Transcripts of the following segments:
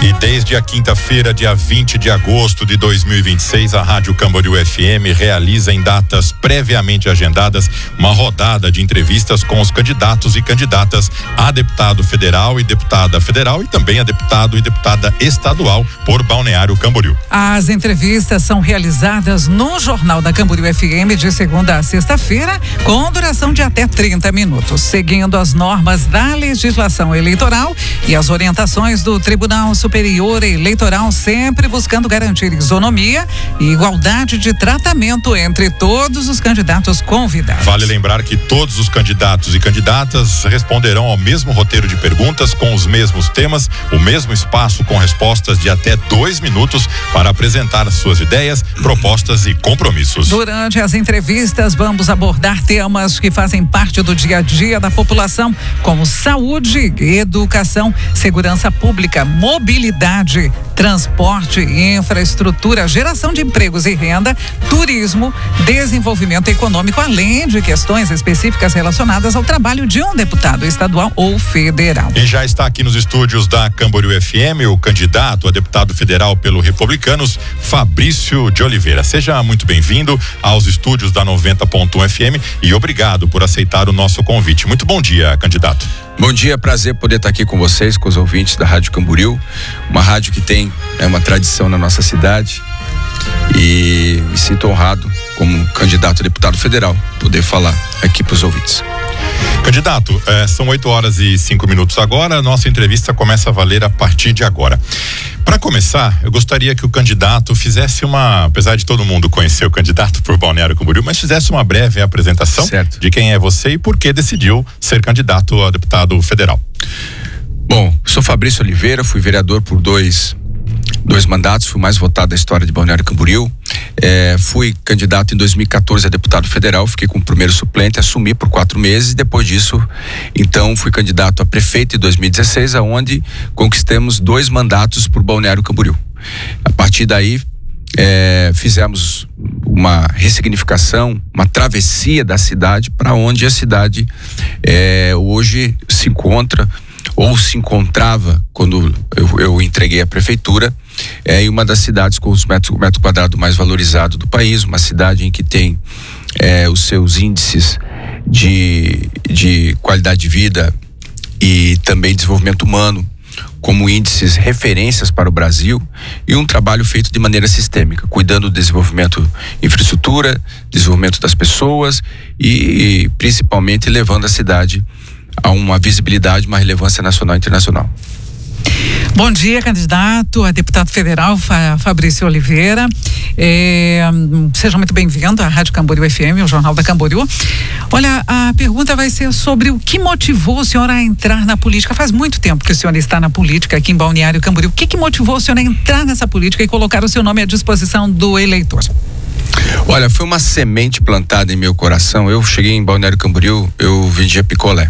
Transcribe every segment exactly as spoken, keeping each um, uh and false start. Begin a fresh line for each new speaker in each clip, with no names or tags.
E desde a quinta-feira, dia vinte de agosto de dois mil e vinte e seis, a Rádio Camboriú F M realiza em datas previamente agendadas uma rodada de entrevistas com os candidatos e candidatas a deputado federal e deputada federal e também a deputado e deputada estadual por Balneário Camboriú.
As entrevistas são realizadas no Jornal da Camboriú F M de segunda a sexta-feira, com duração de até trinta minutos, seguindo as normas da legislação eleitoral e as orientações do Tribunal Superior Eleitoral, sempre buscando garantir isonomia e igualdade de tratamento entre todos os candidatos convidados.
Vale lembrar que todos os candidatos e candidatas responderão ao mesmo roteiro de perguntas com os mesmos temas, o mesmo espaço com respostas de até dois minutos para apresentar suas ideias, propostas e compromissos.
Durante as entrevistas, vamos abordar temas que fazem parte do dia a dia da população, como saúde, educação, segurança pública, mobilidade, transporte, infraestrutura, geração de empregos e renda, turismo, desenvolvimento econômico, além de questões específicas relacionadas ao trabalho de um deputado estadual ou federal.
E já está aqui nos estúdios da Camboriú F M o candidato a deputado federal pelo Republicanos, Fabrício de Oliveira. Seja muito bem-vindo aos estúdios da noventa ponto um F M e obrigado por aceitar o nosso convite. Muito bom dia, candidato.
Bom dia, prazer poder estar aqui com vocês, com os ouvintes da Rádio Camboriú, uma rádio que tem é, uma tradição na nossa cidade, e me sinto honrado como candidato a deputado federal poder falar aqui para os ouvintes.
Candidato, eh, são oito horas e cinco minutos agora, a nossa entrevista começa a valer a partir de agora. Para começar, eu gostaria que o candidato fizesse uma, apesar de todo mundo conhecer o candidato por Balneário Camboriú, mas fizesse uma breve apresentação certo. De quem é você e por que decidiu ser candidato a deputado federal.
Bom, sou Fabrício Oliveira, fui vereador por dois dois mandatos, fui mais votado da história de Balneário Camboriú. É, fui candidato em dois mil e quatorze a deputado federal, fiquei como primeiro suplente, assumi por quatro meses e depois disso, então fui candidato a prefeito em dois mil e dezesseis, aonde conquistamos dois mandatos por Balneário Camboriú. A partir daí, é, fizemos uma ressignificação, uma travessia da cidade para onde a cidade é, hoje se encontra ou se encontrava quando eu, eu entreguei a prefeitura, é em uma das cidades com os metros, metro quadrado mais valorizado do país, uma cidade em que tem é, os seus índices de, de qualidade de vida e também desenvolvimento humano como índices referências para o Brasil, e um trabalho feito de maneira sistêmica, cuidando do desenvolvimento de infraestrutura, desenvolvimento das pessoas e, e principalmente levando a cidade a uma visibilidade, uma relevância nacional e internacional.
Bom dia, candidato a deputado federal Fabrício Oliveira. É, seja muito bem-vindo à Rádio Camboriú F M, o Jornal da Camboriú. Olha, a pergunta vai ser sobre o que motivou o senhor a entrar na política. Faz muito tempo que o senhor está na política aqui em Balneário Camboriú. O que que motivou o senhor a entrar nessa política e colocar o seu nome à disposição do eleitor?
Olha, foi uma semente plantada em meu coração. Eu cheguei em Balneário Camboriú, eu vendia picolé.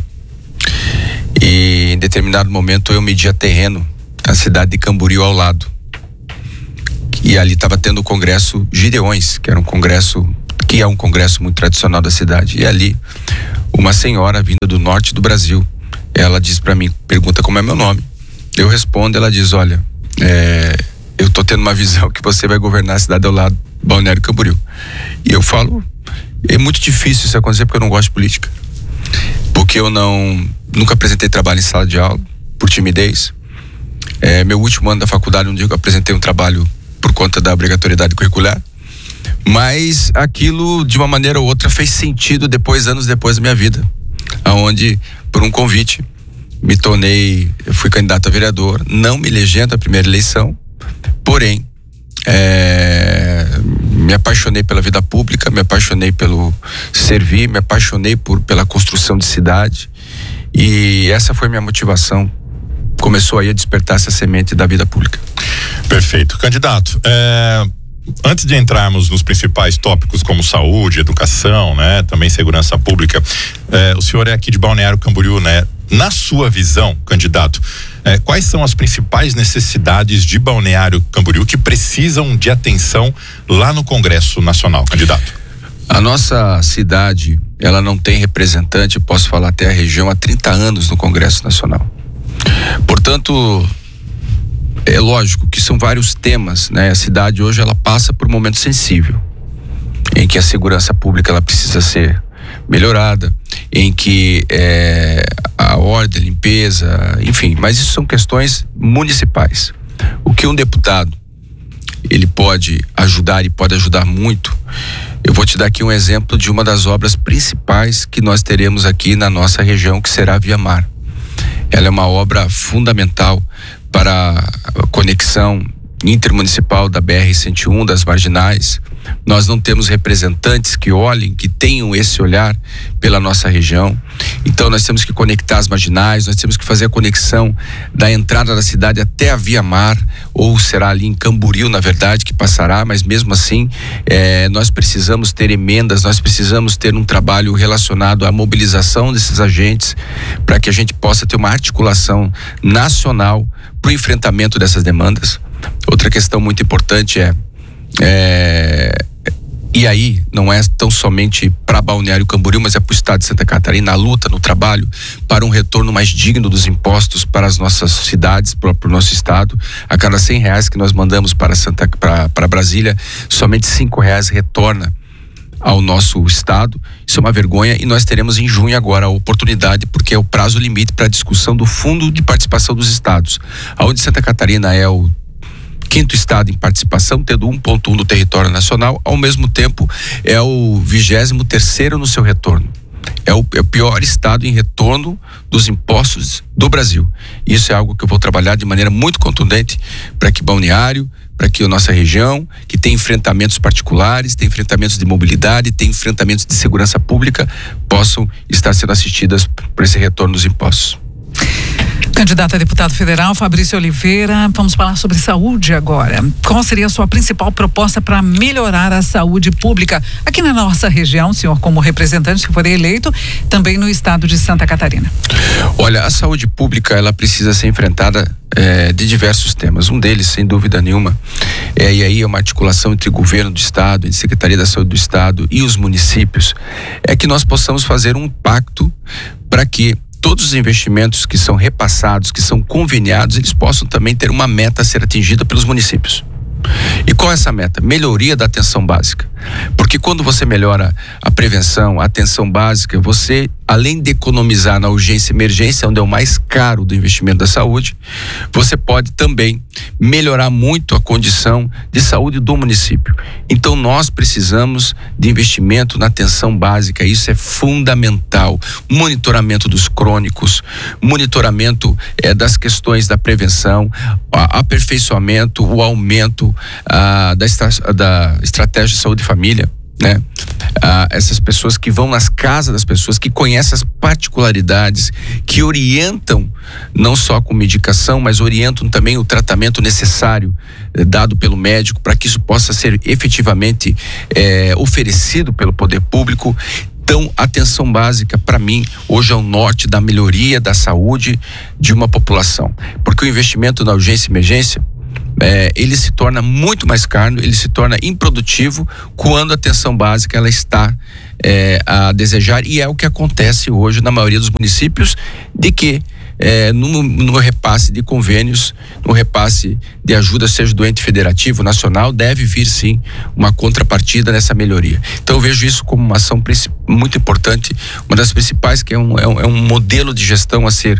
E em determinado momento eu media terreno na cidade de Camboriú ao lado. E ali estava tendo o congresso Gideões, que era um congresso, que é um congresso muito tradicional da cidade. E ali, uma senhora vinda do norte do Brasil, ela diz para mim, pergunta como é meu nome. Eu respondo, ela diz, olha, é, eu tô tendo uma visão que você vai governar a cidade ao lado, Balneário Camboriú. E eu falo, é muito difícil isso acontecer porque eu não gosto de política. Porque eu não, nunca apresentei trabalho em sala de aula, por timidez. É, meu último ano da faculdade, um dia eu apresentei um trabalho por conta da obrigatoriedade curricular, mas aquilo, de uma maneira ou outra, fez sentido depois, anos depois da minha vida, aonde, por um convite, me tornei, eu fui candidato a vereador, não me elegendo a primeira eleição, porém, é, me apaixonei pela vida pública, me apaixonei pelo servir, me apaixonei por, pela construção de cidade, e essa foi minha motivação. Começou aí a despertar essa semente da vida pública.
Perfeito. Candidato, é, antes de entrarmos nos principais tópicos como saúde, educação, né, também segurança pública, é, o senhor é aqui de Balneário Camboriú, né? Na sua visão, candidato, é, quais são as principais necessidades de Balneário Camboriú que precisam de atenção lá no Congresso Nacional, candidato?
A nossa cidade, ela não tem representante, posso falar até a região, há trinta anos no Congresso Nacional. Portanto, é lógico que são vários temas, né? A cidade hoje ela passa por um momento sensível, em que a segurança pública ela precisa ser melhorada, em que é, a ordem, a limpeza, enfim, mas isso são questões municipais. O que um deputado ele pode ajudar e pode ajudar muito, eu vou te dar aqui um exemplo de uma das obras principais que nós teremos aqui na nossa região, que será a Via Mar. Ela é uma obra fundamental para a conexão intermunicipal da B R cento e um, das marginais. Nós não temos representantes que olhem, que tenham esse olhar pela nossa região. Então nós temos que conectar as marginais, nós temos que fazer a conexão da entrada da cidade até a Via Mar, ou será ali em Camboriú, na verdade, que passará, mas mesmo assim é, nós precisamos ter emendas, nós precisamos ter um trabalho relacionado à mobilização desses agentes, para que a gente possa ter uma articulação nacional para o enfrentamento dessas demandas. Outra questão muito importante é, é e aí não é tão somente para Balneário Camboriú, mas é para o estado de Santa Catarina, a luta no trabalho para um retorno mais digno dos impostos para as nossas cidades, para o nosso estado. A cada cem reais que nós mandamos para Santa para, para Brasília, somente cinco reais retorna ao nosso estado. Isso é uma vergonha, e nós teremos em junho agora a oportunidade, porque é o prazo limite para a discussão do Fundo de Participação dos Estados, onde Santa Catarina é o quinto estado em participação, tendo um ponto um do território nacional, ao mesmo tempo é o vigésimo terceiro no seu retorno. É o, é o pior estado em retorno dos impostos do Brasil. Isso é algo que eu vou trabalhar de maneira muito contundente para que Balneário, para que a nossa região, que tem enfrentamentos particulares, tem enfrentamentos de mobilidade, tem enfrentamentos de segurança pública, possam estar sendo assistidas por esse retorno dos impostos.
Candidato a deputado federal, Fabrício Oliveira, vamos falar sobre saúde agora. Qual seria a sua principal proposta para melhorar a saúde pública aqui na nossa região, senhor, como representante, se for eleito, também no estado de Santa Catarina?
Olha, a saúde pública, ela precisa ser enfrentada é, de diversos temas. Um deles, sem dúvida nenhuma, é, e aí é uma articulação entre o governo do estado, entre a Secretaria da Saúde do estado e os municípios, é que nós possamos fazer um pacto para que todos os investimentos que são repassados, que são conveniados, eles possam também ter uma meta a ser atingida pelos municípios. E qual é essa meta? Melhoria da atenção básica. Porque quando você melhora a prevenção, a atenção básica, você, além de economizar na urgência e emergência, onde é o mais caro do investimento da saúde, você pode também melhorar muito a condição de saúde do município. Então nós precisamos de investimento na atenção básica, isso é fundamental. Monitoramento dos crônicos, monitoramento é, das questões da prevenção, a, aperfeiçoamento, o aumento a, da, estra, da estratégia de saúde e família, né? Ah, essas pessoas que vão nas casas das pessoas, que conhecem as particularidades, que orientam não só com medicação, mas orientam também o tratamento necessário eh, dado pelo médico, para que isso possa ser efetivamente eh, oferecido pelo poder público. Então, a atenção básica, para mim, hoje é o norte da melhoria da saúde de uma população, porque o investimento na urgência e emergência, É, ele se torna muito mais caro, ele se torna improdutivo quando a atenção básica ela está é, a desejar, e é o que acontece hoje na maioria dos municípios, de que é, no, no repasse de convênios, no repasse de ajuda, seja do ente federativo, nacional, deve vir sim uma contrapartida nessa melhoria. Então eu vejo isso como uma ação muito importante, uma das principais, que é um, é um, é um modelo de gestão a ser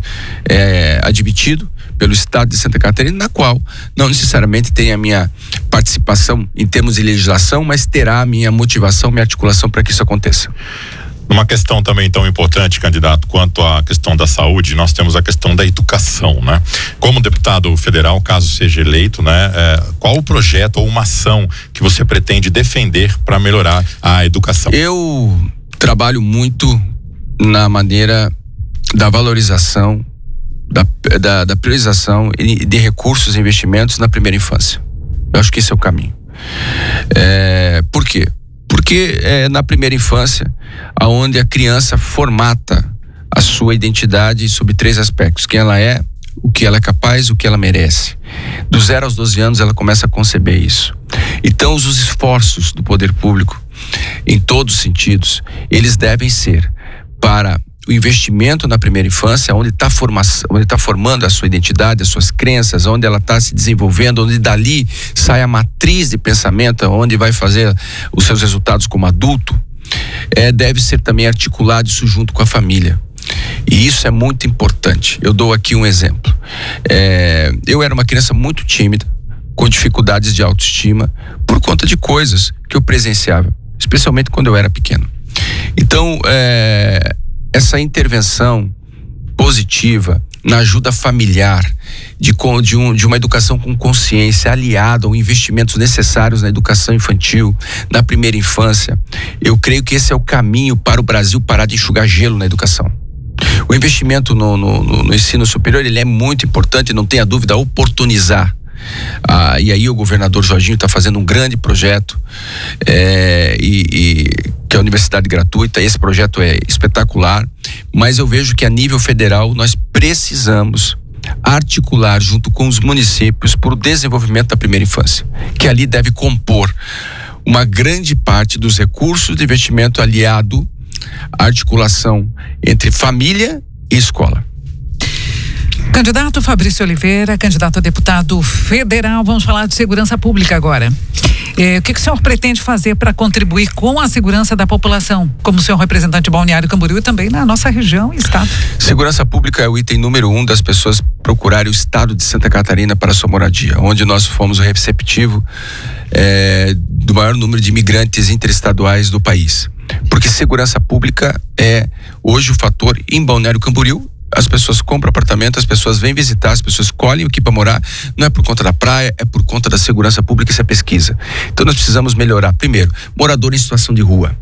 é, admitido pelo estado de Santa Catarina, na qual não necessariamente tem a minha participação em termos de legislação, mas terá a minha motivação, minha articulação para que isso aconteça.
Uma questão também tão importante, candidato, quanto à questão da saúde, nós temos a questão da educação, né? Como deputado federal, caso seja eleito, né? É, qual o projeto ou uma ação que você pretende defender para melhorar a educação?
Eu trabalho muito na maneira da valorização, da, da, da priorização de recursos e investimentos na primeira infância. Eu acho que esse é o caminho. É, por quê? Porque é na primeira infância aonde a criança formata a sua identidade sobre três aspectos: quem ela é, o que ela é capaz, o que ela merece. Do zero aos doze anos ela começa a conceber isso. Então os esforços do poder público, em todos os sentidos, eles devem ser para o investimento na primeira infância, onde está formação, onde está formando a sua identidade, as suas crenças, onde ela está se desenvolvendo, onde dali sai a matriz de pensamento, onde vai fazer os seus resultados como adulto, é, deve ser também articulado isso junto com a família. E isso é muito importante. Eu dou aqui um exemplo. É, eu era uma criança muito tímida, com dificuldades de autoestima, por conta de coisas que eu presenciava, especialmente quando eu era pequeno. Então, é, essa intervenção positiva na ajuda familiar, de, de, um, de uma educação com consciência, aliada aos investimentos necessários na educação infantil, na primeira infância, eu creio que esse é o caminho para o Brasil parar de enxugar gelo na educação. O investimento no, no, no ensino superior, ele é muito importante, não tenha dúvida, oportunizar. Ah, e aí o governador Jorginho está fazendo um grande projeto, é, e, e, que é a Universidade Gratuita. Esse projeto é espetacular, mas eu vejo que a nível federal nós precisamos articular junto com os municípios para o desenvolvimento da primeira infância, que ali deve compor uma grande parte dos recursos de investimento aliado à articulação entre família e escola.
Candidato Fabrício Oliveira, candidato a deputado federal, vamos falar de segurança pública agora. É, o que, que o senhor pretende fazer para contribuir com a segurança da população, como senhor representante de Balneário Camboriú e também na nossa região e estado?
Segurança pública é o item número um das pessoas procurarem o estado de Santa Catarina para sua moradia, onde nós fomos o receptivo é, do maior número de imigrantes interestaduais do país. Porque segurança pública é hoje o fator em Balneário Camboriú. As pessoas compram apartamento, as pessoas vêm visitar, as pessoas escolhem o que para morar, não é por conta da praia, é por conta da segurança pública. Isso é pesquisa. Então nós precisamos melhorar. Primeiro, morador em situação de rua.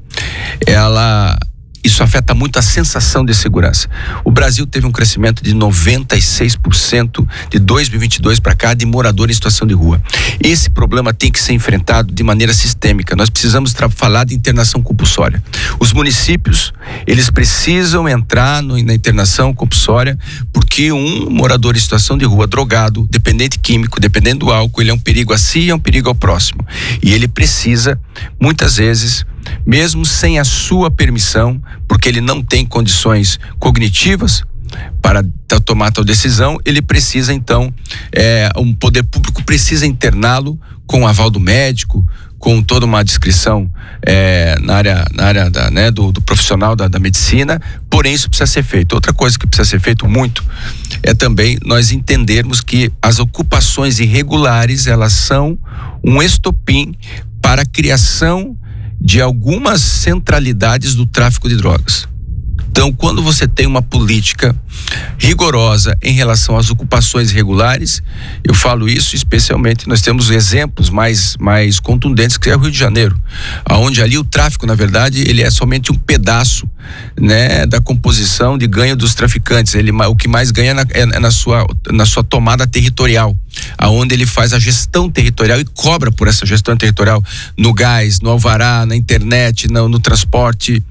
Ela... Isso afeta muito a sensação de segurança. O Brasil teve um crescimento de noventa e seis por cento de dois mil e vinte e dois para cá de morador em situação de rua. Esse problema tem que ser enfrentado de maneira sistêmica. Nós precisamos falar de internação compulsória. Os municípios, eles precisam entrar no, na internação compulsória, porque um morador em situação de rua, drogado, dependente químico, dependendo do álcool, ele é um perigo a si e é um perigo ao próximo. E ele precisa, muitas vezes, mesmo sem a sua permissão, porque ele não tem condições cognitivas para tomar tal decisão, ele precisa então, é, um poder público precisa interná-lo com o aval do médico, com toda uma descrição é, na área, na área da, né, do, do profissional da, da medicina. Porém, isso precisa ser feito. Outra coisa que precisa ser feito muito é também nós entendermos que as ocupações irregulares, elas são um estopim para a criação de algumas centralidades do tráfico de drogas. Então, quando você tem uma política rigorosa em relação às ocupações irregulares, eu falo isso especialmente, nós temos exemplos mais, mais contundentes, que é o Rio de Janeiro, onde ali o tráfico, na verdade, ele é somente um pedaço, né, da composição de ganho dos traficantes. Ele, o que mais ganha é na, é na, sua, na sua tomada territorial, aonde ele faz a gestão territorial e cobra por essa gestão territorial no gás, no alvará, na internet, no, no transporte.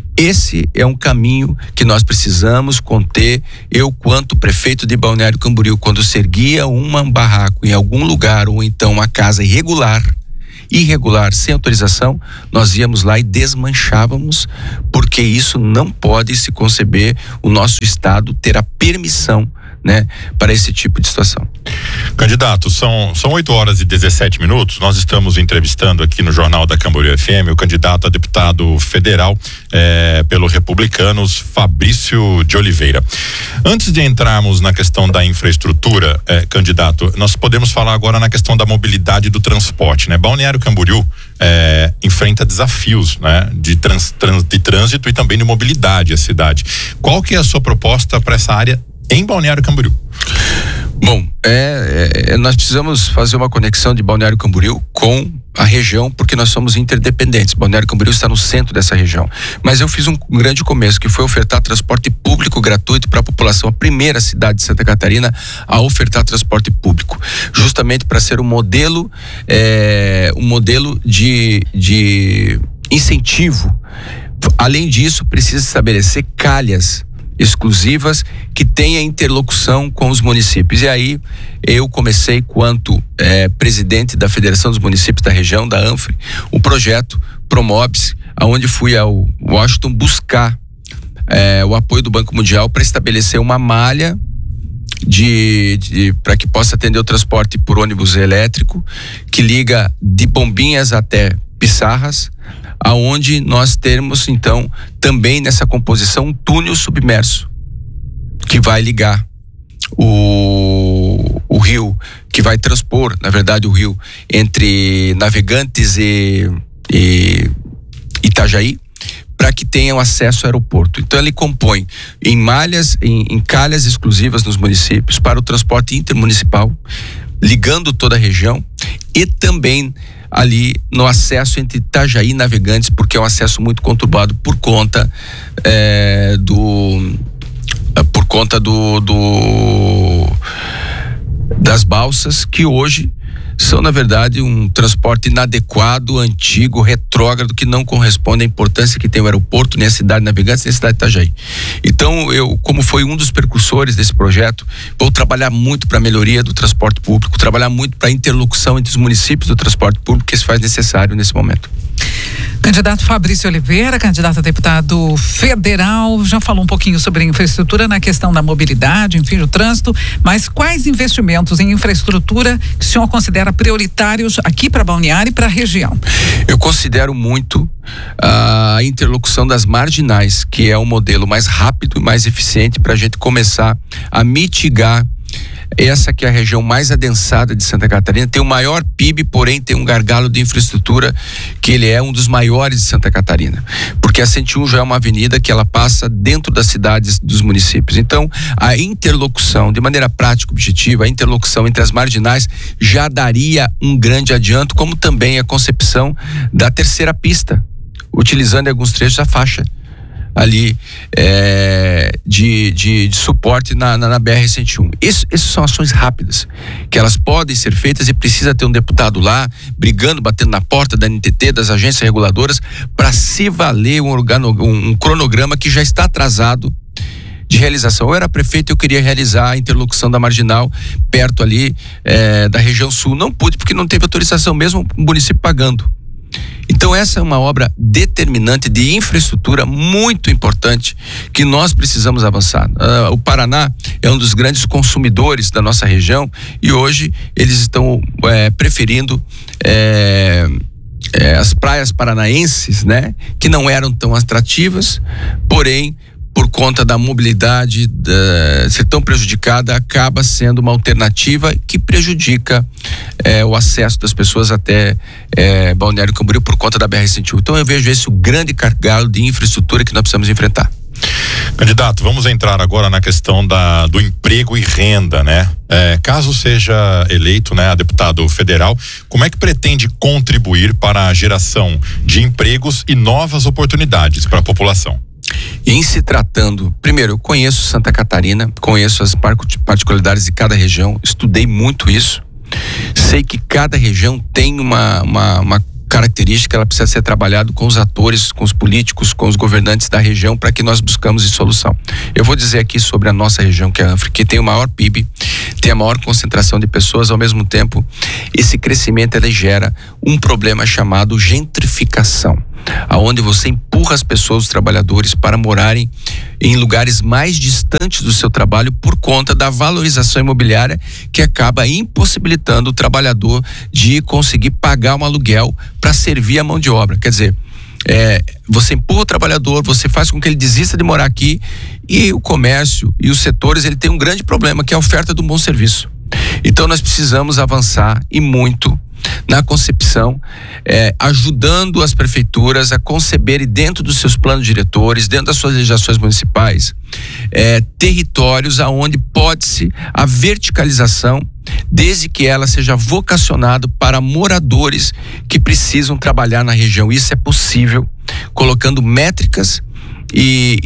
Esse é um caminho que nós precisamos conter. Eu, quanto prefeito de Balneário Camboriú, quando se erguia um barraco em algum lugar, ou então uma casa irregular, irregular, sem autorização, nós íamos lá e desmanchávamos, porque isso não pode se conceber o nosso estado ter a permissão, né, para esse tipo de situação.
Candidato, são são oito horas e dezessete minutos. Nós estamos entrevistando aqui no Jornal da Camboriú F M o candidato a deputado federal eh, pelo Republicanos, Fabrício de Oliveira. Antes de entrarmos na questão da infraestrutura, eh, candidato, nós podemos falar agora na questão da mobilidade do transporte, né? Balneário Camboriú eh, enfrenta desafios, né, de, trans, trans, de trânsito e também de mobilidade à cidade. Qual que é a sua proposta para essa área em Balneário Camboriú?
Bom, é, é, nós precisamos fazer uma conexão de Balneário Camboriú com a região, porque nós somos interdependentes. Balneário Camboriú está no centro dessa região. Mas eu fiz um grande começo, que foi ofertar transporte público gratuito para a população, a primeira cidade de Santa Catarina a ofertar transporte público, justamente para ser um modelo, é, um modelo de, de incentivo. Além disso, precisa estabelecer calhas exclusivas que tenha interlocução com os municípios. E aí eu comecei, quanto é, presidente da Federação dos Municípios da região, da ANFRE, o projeto Promobis, aonde fui ao Washington buscar é, o apoio do Banco Mundial para estabelecer uma malha de, de para que possa atender o transporte por ônibus elétrico, que liga de Bombinhas até Pissarras, aonde nós temos então também nessa composição um túnel submerso que vai ligar o, o rio, que vai transpor, na verdade, o rio entre Navegantes e, e Itajaí, para que tenham acesso ao aeroporto. Então ele compõe em malhas, em, em calhas exclusivas nos municípios para o transporte intermunicipal, ligando toda a região, e também ali no acesso entre Itajaí e Navegantes, porque é um acesso muito conturbado por conta é, do por conta do, do das balsas, que hoje são, na verdade, um transporte inadequado, antigo, retrógrado, que não corresponde à importância que tem o aeroporto, nem a cidade de Navegantes, nem a cidade de Itajaí. Então, eu, como fui um dos percussores desse projeto, vou trabalhar muito para a melhoria do transporte público, trabalhar muito para a interlocução entre os municípios do transporte público, que se faz necessário nesse momento.
Candidato Fabrício Oliveira, candidato a deputado federal, já falou um pouquinho sobre infraestrutura na questão da mobilidade, enfim, do trânsito, mas quais investimentos em infraestrutura que o senhor considera prioritários aqui para Balneário e para a região?
Eu considero muito a interlocução das marginais, que é um modelo mais rápido e mais eficiente para a gente começar a mitigar essa que é a região mais adensada de Santa Catarina, tem o maior P I B, porém tem um gargalo de infraestrutura que ele é um dos maiores de Santa Catarina, porque a cento e um já é uma avenida que ela passa dentro das cidades dos municípios. Então a interlocução, de maneira prática, objetiva, a interlocução entre as marginais já daria um grande adianto, como também a concepção da terceira pista, utilizando em alguns trechos a faixa ali é, de, de, de suporte na, na, na B R cento e um. Isso, essas são ações rápidas, que elas podem ser feitas, e precisa ter um deputado lá, brigando, batendo na porta da N T T, das agências reguladoras, para se valer um, organo, um, um cronograma que já está atrasado de realização. Eu era prefeito, eu queria realizar a interlocução da Marginal, perto ali é, da região sul. Não pude, porque não teve autorização, mesmo o município pagando. Então essa é uma obra determinante de infraestrutura muito importante que nós precisamos avançar. Uh, o Paraná é um dos grandes consumidores da nossa região, e hoje eles estão é, preferindo é, é, as praias paranaenses, né, que não eram tão atrativas, porém por conta da mobilidade da, ser tão prejudicada, acaba sendo uma alternativa que prejudica é, o acesso das pessoas até é, Balneário Camboriú por conta da B R cento e um. Então eu vejo esse o grande gargalo de infraestrutura que nós precisamos enfrentar.
Candidato, vamos entrar agora na questão da, do emprego e renda, né? É, caso seja eleito, né, a deputado federal, como é que pretende contribuir para a geração de empregos e novas oportunidades para a população?
Em se tratando, primeiro, eu conheço Santa Catarina, conheço as particularidades de cada região, estudei muito isso, sei que cada região tem uma, uma, uma característica, ela precisa ser trabalhada com os atores, com os políticos, com os governantes da região, para que nós buscamos a solução. Eu vou dizer aqui sobre a nossa região, que é a Anfra, que tem o maior P I B, tem a maior concentração de pessoas, ao mesmo tempo, esse crescimento ele gera um problema chamado gentrificação, aonde você empurra as pessoas, os trabalhadores, para morarem em lugares mais distantes do seu trabalho por conta da valorização imobiliária, que acaba impossibilitando o trabalhador de conseguir pagar um aluguel para servir a mão de obra. Quer dizer, é, você empurra o trabalhador, você faz com que ele desista de morar aqui, e o comércio e os setores, ele tem um grande problema, que é a oferta de um bom serviço. Então nós precisamos avançar, e muito, na concepção, eh, ajudando as prefeituras a conceberem dentro dos seus planos diretores, dentro das suas legislações municipais, eh, territórios aonde pode-se a verticalização, desde que ela seja vocacionada para moradores que precisam trabalhar na região. Isso é possível colocando métricas e,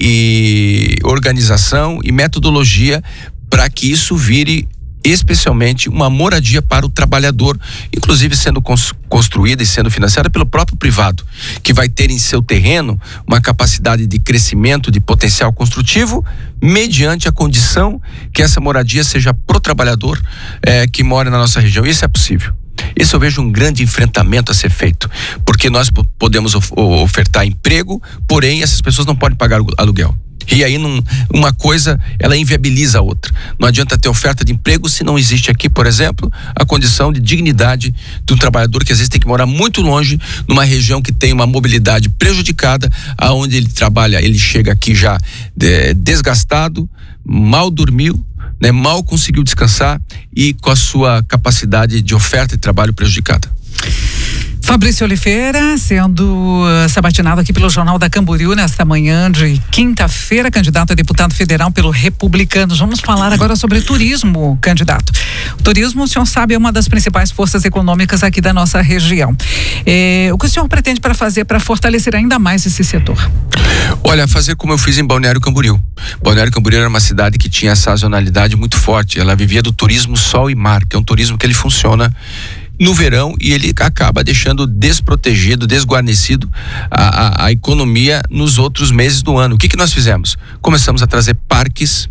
e organização e metodologia para que isso vire especialmente uma moradia para o trabalhador, inclusive sendo construída e sendo financiada pelo próprio privado, que vai ter em seu terreno uma capacidade de crescimento, de potencial construtivo, mediante a condição que essa moradia seja pro trabalhador eh, que mora na nossa região. Isso é possível. Isso eu vejo um grande enfrentamento a ser feito, porque nós podemos of- ofertar emprego, porém essas pessoas não podem pagar aluguel. E aí num, uma coisa, ela inviabiliza a outra. Não adianta ter oferta de emprego se não existe aqui, por exemplo, a condição de dignidade de um trabalhador que às vezes tem que morar muito longe, numa região que tem uma mobilidade prejudicada, aonde ele trabalha, ele chega aqui já é, desgastado, mal dormiu, né, mal conseguiu descansar e com a sua capacidade de oferta de trabalho prejudicada.
Fabrício Oliveira, sendo uh, sabatinado aqui pelo Jornal da Camboriú nesta manhã de quinta-feira, candidato a deputado federal pelo Republicanos. Vamos falar agora sobre turismo, candidato. O turismo, o senhor sabe, é uma das principais forças econômicas aqui da nossa região. É, o que o senhor pretende para fazer para fortalecer ainda mais esse setor?
Olha, fazer como eu fiz em Balneário Camboriú. Balneário Camboriú era uma cidade que tinha sazonalidade muito forte. Ela vivia do turismo sol e mar, que é um turismo que ele funciona no verão e ele acaba deixando desprotegido, desguarnecido a, a, a economia nos outros meses do ano. O que que nós fizemos? Começamos a trazer parques,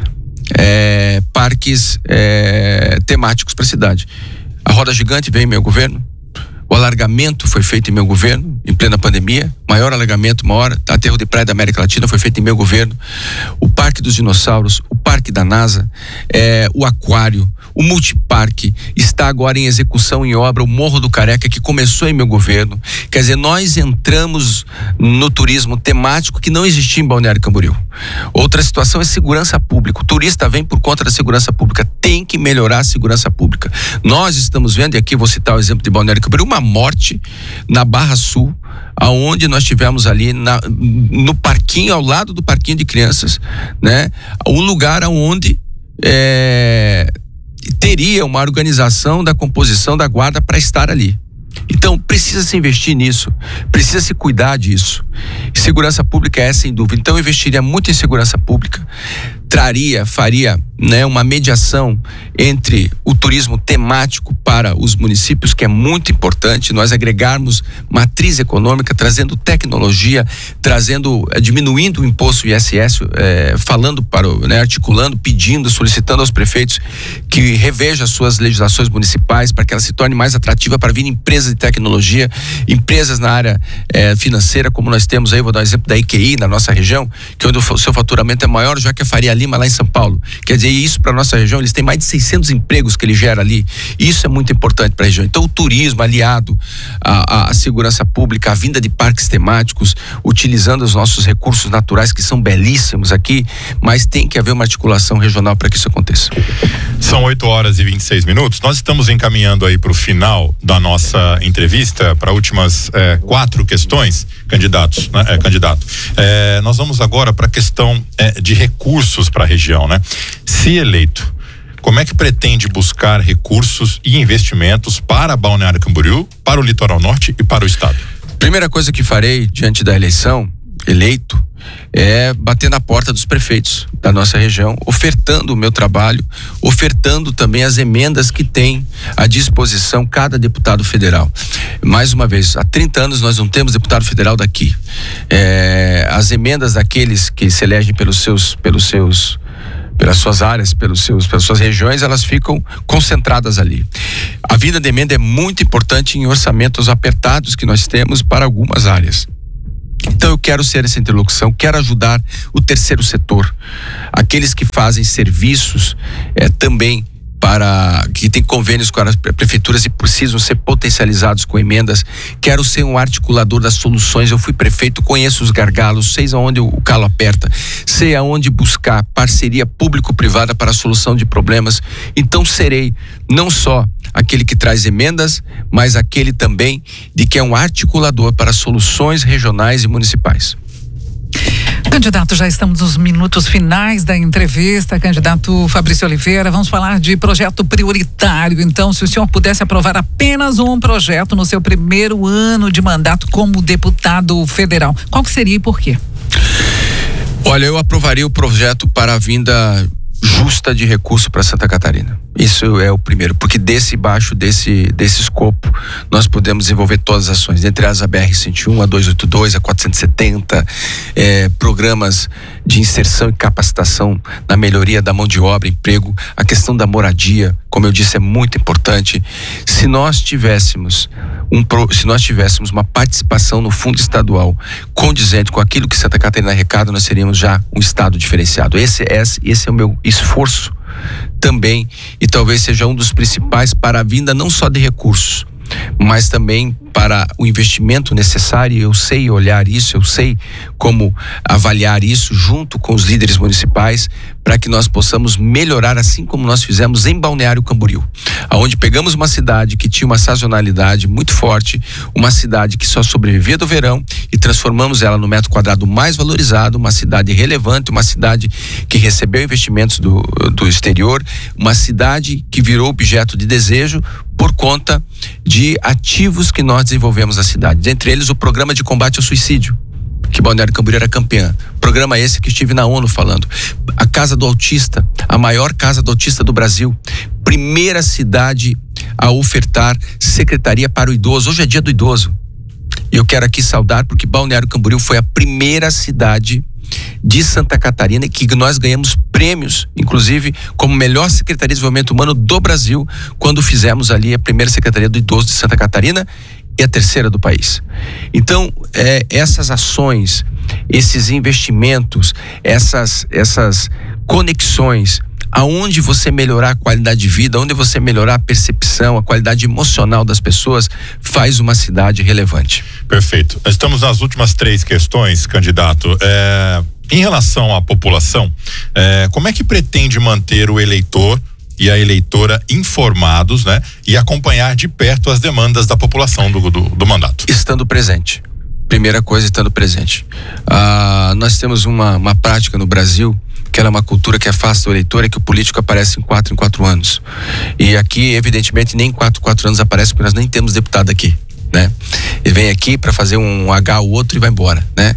é, parques é, temáticos para a cidade. A Roda Gigante veio em meu governo. O alargamento foi feito em meu governo, em plena pandemia. Maior alargamento, maior aterro de praia da América Latina foi feito em meu governo. O Parque dos Dinossauros, o Parque da NASA, é, o Aquário, o Multiparque está agora em execução, em obra, o Morro do Careca, que começou em meu governo. Quer dizer, nós entramos no turismo temático que não existia em Balneário Camboriú. Outra situação é segurança pública. O turista vem por conta da segurança pública. Tem que melhorar a segurança pública. Nós estamos vendo, e aqui vou citar o exemplo de Balneário Camboriú, uma morte na Barra Sul, aonde nós tivemos ali na, no parquinho, ao lado do parquinho de crianças, né? Um lugar aonde é, teria uma organização da composição da guarda para estar ali. Então precisa se investir nisso, precisa se cuidar disso. Segurança pública é sem dúvida. Então eu investiria muito em segurança pública, traria, faria, né, uma mediação entre o turismo temático para os municípios, que é muito importante, nós agregarmos matriz econômica, trazendo tecnologia, trazendo, diminuindo o imposto I S S, é, falando para o, né, articulando, pedindo, solicitando aos prefeitos que reveja as suas legislações municipais para que ela se torne mais atrativa para vir empresas de tecnologia, empresas na área é, financeira, como nós temos aí, vou dar um exemplo da I Q I na nossa região, que onde o seu faturamento é maior, já que a Faria Lima lá em São Paulo. Quer dizer, isso para nossa região, eles têm mais de seiscentos empregos que ele gera ali. Isso é muito importante para a região. Então o turismo aliado à, à segurança pública, a vinda de parques temáticos, utilizando os nossos recursos naturais que são belíssimos aqui, mas tem que haver uma articulação regional para que isso aconteça.
São oito horas e vinte e seis minutos. Nós estamos encaminhando aí para o final da nossa entrevista, para últimas eh, quatro questões, candidatos, né? É, candidato. Eh, nós vamos agora para a questão eh, de recursos para a região, né? Se eleito, como é que pretende buscar recursos e investimentos para Balneário Camboriú, para o Litoral Norte e para o estado?
Primeira coisa que farei diante da eleição, eleito, é bater na porta dos prefeitos da nossa região, ofertando o meu trabalho, ofertando também as emendas que tem à disposição cada deputado federal. Mais uma vez, há trinta anos nós não temos deputado federal daqui. É, as emendas daqueles que se elegem pelos seus, pelos seus pelas suas áreas, pelos seus, pelas suas regiões, elas ficam concentradas ali. A vinda de emenda é muito importante em orçamentos apertados que nós temos para algumas áreas. Então eu quero ser essa interlocução, quero ajudar o terceiro setor, aqueles que fazem serviços é, também para que tem convênios com as prefeituras e precisam ser potencializados com emendas. Quero ser um articulador das soluções. Eu fui prefeito, conheço os gargalos, sei aonde o calo aperta, sei aonde buscar parceria público-privada para a solução de problemas. Então serei não só aquele que traz emendas, mas aquele também de que é um articulador para soluções regionais e municipais.
Candidato, já estamos nos minutos finais da entrevista. Candidato Fabrício Oliveira, vamos falar de projeto prioritário. Então, se o senhor pudesse aprovar apenas um projeto no seu primeiro ano de mandato como deputado federal, qual que seria e por quê?
Olha, eu aprovaria o projeto para a vinda justa de recurso para Santa Catarina. Isso é o primeiro, porque desse baixo, desse, desse escopo, nós podemos desenvolver todas as ações, dentre as a B R cento e um, a duzentos e oitenta e dois, a quatrocentos e setenta, é, programas de inserção e capacitação na melhoria da mão de obra, emprego, a questão da moradia, como eu disse, é muito importante. Se nós tivéssemos um, se nós tivéssemos uma participação no fundo estadual condizente com aquilo que Santa Catarina arrecada, nós seríamos já um estado diferenciado. Esse, esse, esse é o meu esforço também, e talvez seja um dos principais para a vinda não só de recursos, mas também para o investimento necessário. Eu sei olhar isso, eu sei como avaliar isso junto com os líderes municipais, para que nós possamos melhorar, assim como nós fizemos em Balneário Camboriú, aonde pegamos uma cidade que tinha uma sazonalidade muito forte, uma cidade que só sobrevivia do verão, e transformamos ela no metro quadrado mais valorizado, uma cidade relevante, uma cidade que recebeu investimentos do, do exterior, uma cidade que virou objeto de desejo por conta de ativos que nós desenvolvemos na cidade, dentre eles o programa de combate ao suicídio, que Balneário Camboriú era campeã. Programa esse que estive na ONU falando. A Casa do Autista, a maior casa do autista do Brasil, primeira cidade a ofertar secretaria para o idoso. Hoje é dia do idoso, e eu quero aqui saudar, porque Balneário Camboriú foi a primeira cidade de Santa Catarina que nós ganhamos prêmios, inclusive como melhor Secretaria de Desenvolvimento Humano do Brasil, quando fizemos ali a primeira Secretaria do Idoso de Santa Catarina e a terceira do país. Então, é, essas ações, esses investimentos, essas, essas conexões, aonde você melhorar a qualidade de vida, onde você melhorar a percepção, a qualidade emocional das pessoas, faz uma cidade relevante.
Perfeito. Estamos nas últimas três questões, candidato. É, em relação à população, é, como é que pretende manter o eleitor e a eleitora informados, né? E acompanhar de perto as demandas da população do, do, do mandato?
Estando presente. Primeira coisa, estando presente. Ah, nós temos uma, uma prática no Brasil, que ela é uma cultura que afasta o eleitor, é que o político aparece em quatro em quatro anos. E aqui, evidentemente, nem em quatro em quatro anos aparece, porque nós nem temos deputado aqui, né? Ele vem aqui para fazer um H ou outro e vai embora, né?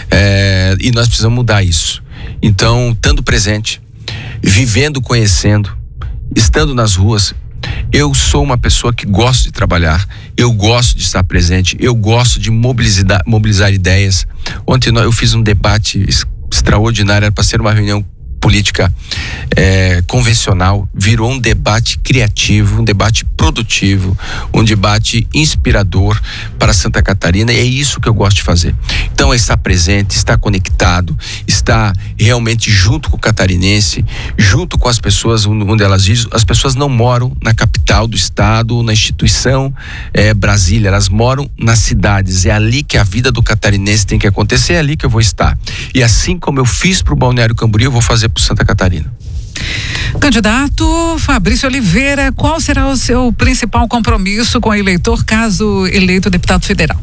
É, e nós precisamos mudar isso. Então, estando presente, vivendo, conhecendo, estando nas ruas. Eu sou uma pessoa que gosto de trabalhar, eu gosto de estar presente, eu gosto de mobilizar, mobilizar ideias. Ontem eu fiz um debate extraordinário, era para ser uma reunião política é, convencional, virou um debate criativo, um debate produtivo, um debate inspirador para Santa Catarina, e é isso que eu gosto de fazer. Então é estar presente, estar conectado, estar realmente junto com o catarinense, junto com as pessoas onde elas vivem. As pessoas não moram na capital do estado, na instituição é, Brasília, elas moram nas cidades, é ali que a vida do catarinense tem que acontecer, é ali que eu vou estar. E assim como eu fiz para o Balneário Camboriú, eu vou fazer para Santa Catarina.
Candidato Fabrício Oliveira, qual será o seu principal compromisso com o eleitor caso eleito deputado federal?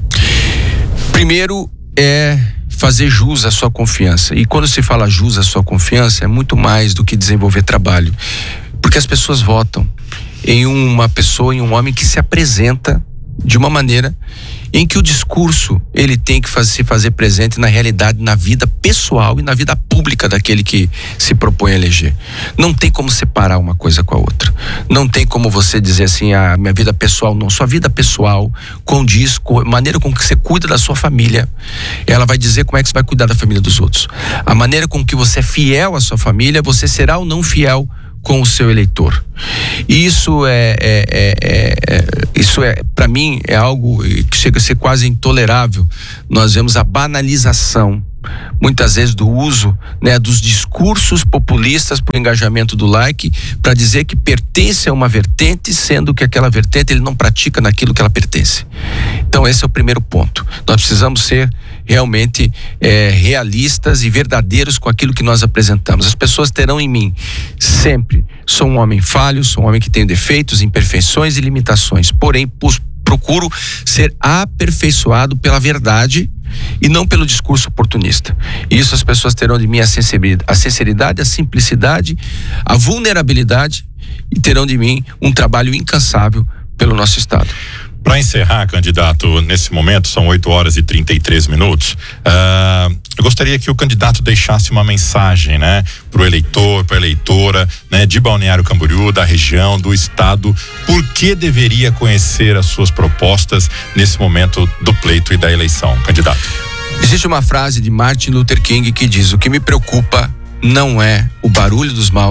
Primeiro é fazer jus à sua confiança. E quando se fala jus à sua confiança, é muito mais do que desenvolver trabalho, porque as pessoas votam em uma pessoa, em um homem que se apresenta de uma maneira em que o discurso ele tem que fazer, se fazer presente na realidade, na vida pessoal e na vida pública daquele que se propõe a eleger. Não tem como separar uma coisa com a outra. Não tem como você dizer assim, a minha vida pessoal não. Sua vida pessoal condiz com a maneira com que você cuida da sua família. Ela vai dizer como é que você vai cuidar da família dos outros. A maneira com que você é fiel à sua família, você será ou não fiel com o seu eleitor. E isso é, é, é, é, é isso é, para mim, é algo que chega a ser quase intolerável. Nós vemos a banalização, muitas vezes, do uso, né, dos discursos populistas para o engajamento do like, para dizer que pertence a uma vertente, sendo que aquela vertente ele não pratica naquilo que ela pertence. Então esse é o primeiro ponto. Nós precisamos ser realmente é, realistas e verdadeiros com aquilo que nós apresentamos. As pessoas terão em mim sempre, sou um homem falho, sou um homem que tem defeitos, imperfeições e limitações, porém pus, procuro ser aperfeiçoado pela verdade e não pelo discurso oportunista. E isso as pessoas terão de mim a sinceridade, a sinceridade, a simplicidade, a vulnerabilidade, e terão de mim um trabalho incansável pelo nosso estado.
Para encerrar, candidato, nesse momento são oito horas e trinta e três minutos. Uh, eu gostaria que o candidato deixasse uma mensagem, né, para o eleitor, para a eleitora, né, de Balneário Camboriú, da região, do estado. Por que deveria conhecer as suas propostas nesse momento do pleito e da eleição, candidato?
Existe uma frase de Martin Luther King que diz: o que me preocupa não é o barulho dos maus,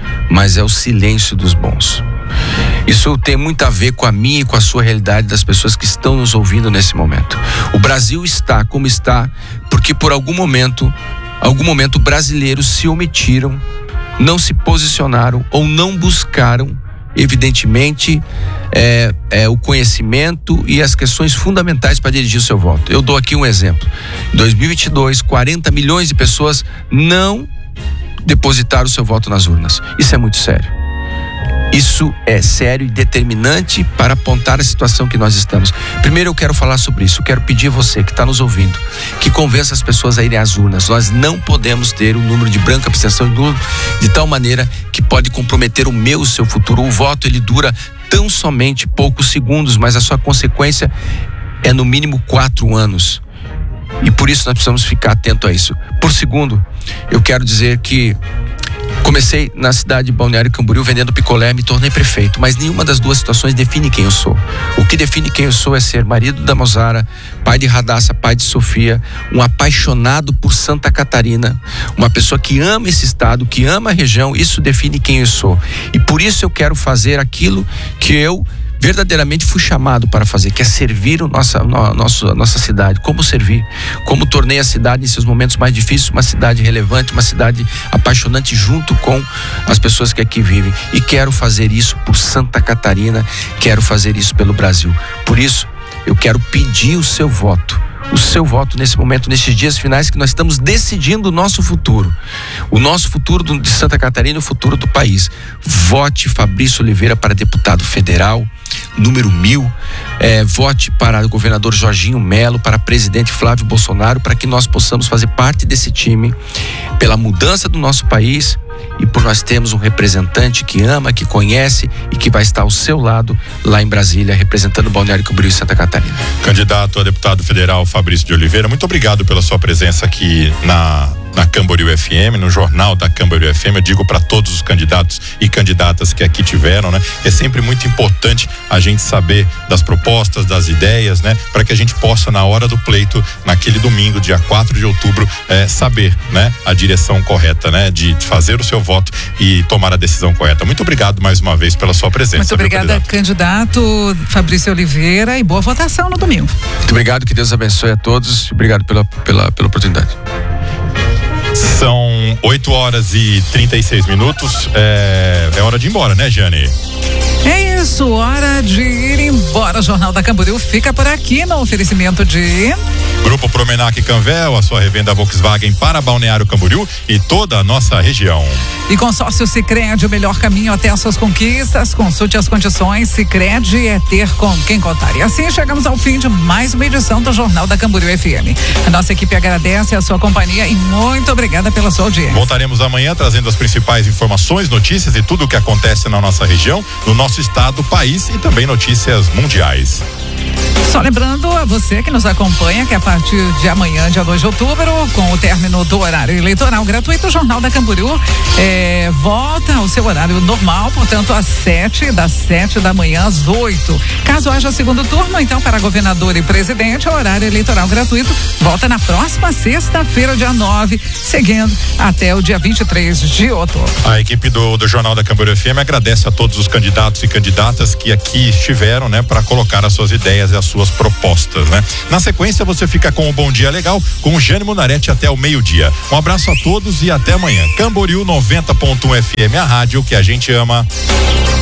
mas é o silêncio dos bons. Isso tem muito a ver com a minha e com a sua realidade, das pessoas que estão nos ouvindo nesse momento. O Brasil está como está porque por algum momento, algum momento brasileiros se omitiram, não se posicionaram ou não buscaram, evidentemente, é, é, o conhecimento e as questões fundamentais para dirigir o seu voto. Eu dou aqui um exemplo. Em dois mil e vinte e dois, quarenta milhões de pessoas não depositaram o seu voto nas urnas. Isso é muito sério. Isso é sério e determinante para apontar a situação que nós estamos. Primeiro eu quero falar sobre isso. Eu quero pedir a você que está nos ouvindo, que convença as pessoas a irem às urnas. Nós não podemos ter um número de branca abstenção de tal maneira que pode comprometer o meu e o seu futuro. O voto, ele dura tão somente poucos segundos, mas a sua consequência é no mínimo quatro anos. E por isso nós precisamos ficar atento a isso. Por segundo, eu quero dizer que comecei na cidade de Balneário Camboriú vendendo picolé, me tornei prefeito, mas nenhuma das duas situações define quem eu sou. O que define quem eu sou é ser marido da Mozara, pai de Radassa, pai de Sofia, um apaixonado por Santa Catarina, uma pessoa que ama esse estado, que ama a região. Isso define quem eu sou. E por isso eu quero fazer aquilo que eu verdadeiramente fui chamado para fazer, que é servir o nossa, no, nosso, a nossa cidade. Como servir? Como tornei a cidade, em seus momentos mais difíceis, uma cidade relevante, uma cidade apaixonante junto com as pessoas que aqui vivem. E quero fazer isso por Santa Catarina, quero fazer isso pelo Brasil. Por isso, eu quero pedir o seu voto. O seu voto nesse momento, nesses dias finais que nós estamos decidindo o nosso futuro. O nosso futuro de Santa Catarina e o futuro do país. Vote Fabrício Oliveira para deputado federal, número mil. É, vote para o governador Jorginho Melo, para presidente Flávio Bolsonaro, para que nós possamos fazer parte desse time, pela mudança do nosso país e por nós termos um representante que ama, que conhece e que vai estar ao seu lado lá em Brasília, representando Balneário Camboriú e Santa Catarina.
Candidato a deputado federal Fabrício de Oliveira, muito obrigado pela sua presença aqui na na Camboriú F M, no jornal da Camboriú F M. Eu digo para todos os candidatos e candidatas que aqui tiveram, né? É sempre muito importante a gente saber das propostas, das ideias, né? Para que a gente possa, na hora do pleito, naquele domingo, dia quatro de outubro, é, saber, né? A direção correta, né? De fazer o seu voto e tomar a decisão correta. Muito obrigado mais uma vez pela sua presença.
Muito obrigada, candidato? candidato Fabrício Oliveira, e boa votação no domingo.
Muito obrigado, que Deus abençoe a todos. Obrigado pela, pela, pela oportunidade.
São oito horas e trinta e seis minutos. É, é hora de ir embora, né, Jane?
É isso, hora de ir embora. O Jornal da Camboriú fica por aqui no oferecimento de
Grupo Promenac Canvel, a sua revenda Volkswagen para Balneário Camboriú e toda a nossa região.
E Consórcio Sicredi, o melhor caminho até as suas conquistas. Consulte as condições. Sicredi é ter com quem contar. E assim chegamos ao fim de mais uma edição do Jornal da Camboriú F M. A nossa equipe agradece a sua companhia e muito obrigada pela sua audiência.
Voltaremos amanhã trazendo as principais informações, notícias e tudo o que acontece na nossa região, no nosso estado, país e também notícias mundiais.
Só lembrando a você que nos acompanha que a partir de amanhã, dia dois de outubro, com o término do horário eleitoral gratuito, o Jornal da Camboriú é, volta ao seu horário normal, portanto, às sete, das sete da manhã às oito. Caso haja segundo turno, então, para governador e presidente, o horário eleitoral gratuito volta na próxima sexta-feira, dia nove, seguindo até o dia vinte e três de outubro.
A equipe do, do Jornal da Camboriú F M agradece a todos os candidatos e candidatas que aqui estiveram, né, para colocar as suas ideias e as suas propostas, né? Na sequência, você fica com o Bom Dia Legal com o Jane Munarete até o meio-dia. Um abraço a todos e até amanhã. Camboriú noventa ponto um F M, a rádio que a gente ama.